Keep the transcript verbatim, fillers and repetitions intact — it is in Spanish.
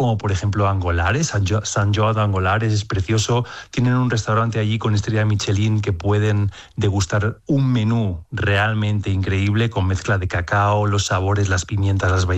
como por ejemplo Angolares, San, jo- San Joan de Angolares es precioso. Tienen un restaurante allí con estrella Michelin que pueden degustar un menú realmente increíble con mezcla de cacao, los sabores, las pimientas, las vainillas.